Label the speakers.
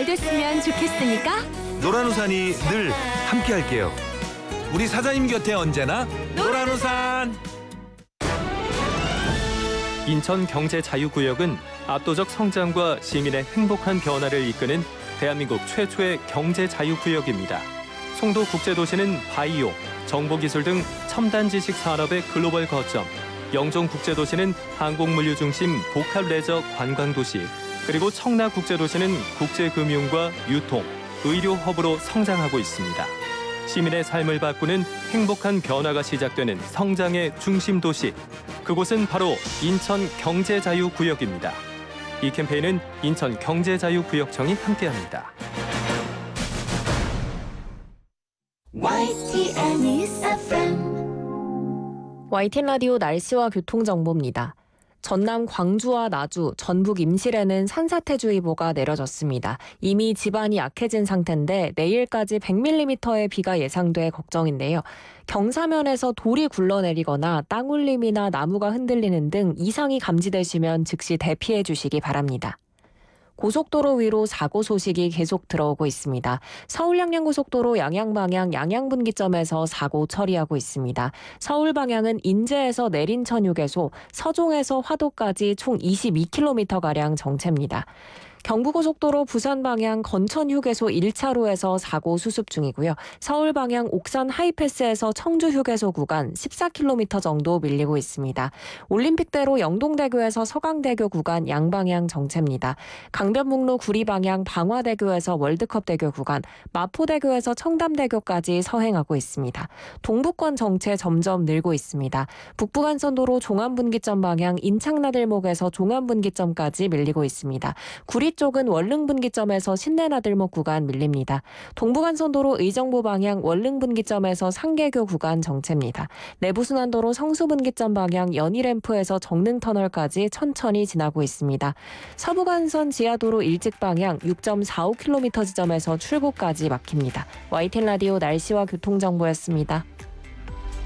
Speaker 1: 됐으면 좋겠으니까
Speaker 2: 노란우산이 늘 함께할게요. 우리 사장님 곁에 언제나 노란우산.
Speaker 3: 인천 경제자유구역은 압도적 성장과 시민의 행복한 변화를 이끄는 대한민국 최초의 경제자유구역입니다. 송도국제도시는 바이오, 정보기술 등 첨단 지식 산업의 글로벌 거점, 영종국제도시는 항공물류 중심 복합 레저 관광도시, 그리고 청라국제도시는 국제금융과 유통, 의료 허브로 성장하고 있습니다. 시민의 삶을 바꾸는 행복한 변화가 시작되는 성장의 중심 도시, 그곳은 바로 인천 경제자유구역입니다. 이 캠페인은 인천 경제자유구역청이 함께합니다.
Speaker 4: YTN 라디오 날씨와 교통정보입니다. 전남 광주와 나주, 전북 임실에는 산사태주의보가 내려졌습니다. 이미 지반이 약해진 상태인데 내일까지 100mm의 비가 예상돼 걱정인데요. 경사면에서 돌이 굴러내리거나 땅울림이나 나무가 흔들리는 등 이상이 감지되시면 즉시 대피해 주시기 바랍니다. 고속도로 위로 사고 소식이 계속 들어오고 있습니다. 서울 양양고속도로 양양방향 양양분기점에서 사고 처리하고 있습니다. 서울 방향은 인제에서 내린천휴게소, 서종에서 화도까지 총 22km가량 정체입니다. 경부고속도로 부산 방향 건천휴게소 1차로에서 사고 수습 중이고요. 서울 방향 옥산 하이패스에서 청주휴게소 구간 14km 정도 밀리고 있습니다. 올림픽대로 영동대교에서 서강대교 구간 양방향 정체입니다. 강변북로 구리 방향 방화대교에서 월드컵대교 구간, 마포대교에서 청담대교까지 서행하고 있습니다. 동부권 정체 점점 늘고 있습니다. 북부간선도로 종암분기점 방향 인창나들목에서 종암분기점까지 밀리고 있습니다. 구리 쪽은 월릉분기점에서 신내나들목 구간 밀립니다. 동부간선도로 의정부 방향 월릉분기점에서 상계교 구간 정체입니다. 내부순환도로 성수분기점 방향 연희램프에서 정릉터널까지 천천히 지나고 있습니다. 서부간선 지하도로 일찍 방향 6.45km 지점에서 출구까지 막힙니다. YTN 라디오 날씨와 교통정보였습니다.